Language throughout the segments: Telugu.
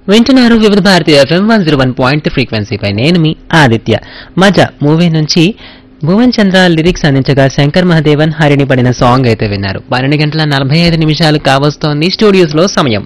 వింటున్నారు వివిధ భారతి ఎఫ్ఎం 101 ఫ్రీక్వెన్సీపై నేను మీ ఆదిత్య. మజా మూవీ నుంచి భువన్ చంద్ర లిరిక్స్ అందించగా శంకర్ మహాదేవన్ హరిని పడిన సాంగ్ అయితే విన్నారు. 12 గంటల 45 నిమిషాలు కావస్తోంది స్టూడియోస్ లో సమయం.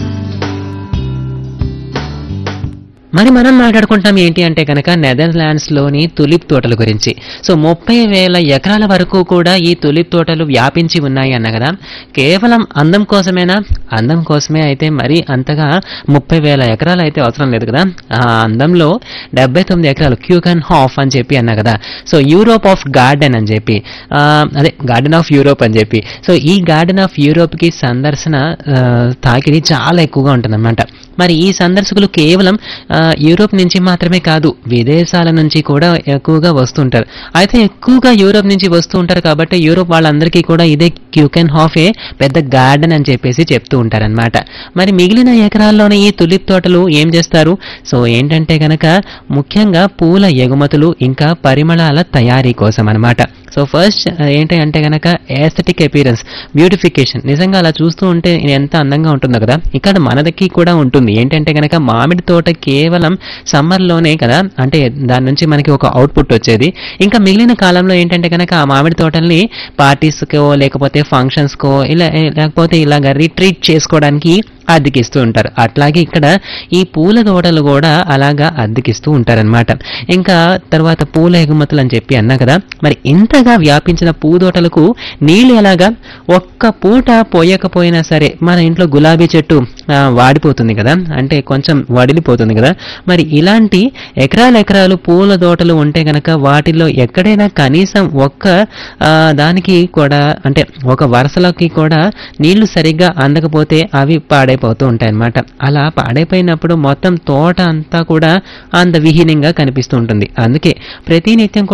మరి మనం మాట్లాడుకుంటాం ఏంటి అంటే కనుక నెదర్లాండ్స్ లోని తులిప్ తోటల గురించి. సో 30,000 ఎకరాల వరకు కూడా ఈ తులిప్ తోటలు వ్యాపించి ఉన్నాయి అన్న కదా. కేవలం అందం కోసమేనా? అందం కోసమే అయితే మరి అంతగా 30,000 ఎకరాలు అయితే అవసరం లేదు కదా. ఆ అందంలో 79 ఎకరాలు క్యూకన్ హాఫ్ అని చెప్పి అన్నా కదా. సో యూరోప్ ఆఫ్ గార్డెన్ అని చెప్పి, అదే గార్డెన్ ఆఫ్ యూరోప్ అని చెప్పి. సో ఈ గార్డెన్ ఆఫ్ యూరోప్ కి సందర్శన తాకిడి చాలా ఎక్కువగా ఉంటుందన్నమాట. మరి ఈ సందర్శకులు కేవలం యూరోప్ నుంచి మాత్రమే కాదు, విదేశాల నుంచి కూడా ఎక్కువగా వస్తుంటారు. అయితే ఎక్కువగా యూరోప్ నుంచి వస్తూ ఉంటారు కాబట్టి యూరోప్ వాళ్ళందరికీ కూడా ఇదే క్యూకెన్ హాఫ్ ఏ పెద్ద గార్డెన్ అని చెప్పేసి చెప్తూ ఉంటారనమాట. మరి మిగిలిన ఎకరాల్లోనే ఈ తులిప్ తోటలు ఏం చేస్తారు? సో ఏంటంటే గనక ముఖ్యంగా పూల ఎగుమతులు ఇంకా పరిమళాల తయారీ కోసం అనమాట. సో ఫస్ట్ ఏంటి అంటే గనక ఏస్థెటిక్ అపీరెన్స్, బ్యూటిఫికేషన్. నిజంగా అలా చూస్తూ ఉంటే ఎంత అందంగా ఉంటుందో కదా. ఇక్కడ మనదకి కూడా ఉంటుంది. ఏంటంటే గనక మామిడి తోట కేవలం సమ్మర్లోనే కదా, అంటే దాని నుంచి మనకి ఒక అవుట్పుట్ వచ్చేది. ఇంకా మిగిలిన కాలంలో ఏంటంటే కనుక ఆ మామిడి తోటల్ని పార్టీస్కో లేకపోతే ఫంక్షన్స్కో లేకపోతే ఇలాగ రిట్రీట్ చేసుకోవడానికి అద్దెకిస్తూ ఉంటారు. అట్లాగే ఇక్కడ ఈ పూల తోటలు కూడా అలాగా అద్దెకిస్తూ ఉంటారనమాట. ఇంకా తర్వాత పూల ఎగుమతులు అని చెప్పి అన్నా కదా. మరి ఇంతగా వ్యాపించిన పూదోటలకు నీళ్లు ఎలాగా? ఒక్క పూట పోయకపోయినా సరే మన ఇంట్లో గులాబీ చెట్టు వాడిపోతుంది కదా, అంటే కొంచెం వడిలిపోతుంది కదా. మరి ఇలాంటి ఎకరాలు పూల తోటలు ఉంటే గనక వాటిల్లో ఎక్కడైనా కనీసం ఒక్క దానికి కూడా, అంటే ఒక వరుసలోకి కూడా నీళ్లు సరిగ్గా అందకపోతే అవి పాడైపోతూ ఉంటాయి అన్నమాట. అలా పాడైపోయినప్పుడు మొత్తం తోట అంతా కూడా అందవిహీనంగా కనిపిస్తూ ఉంటుంది. అందుకే ప్రతినిత్యం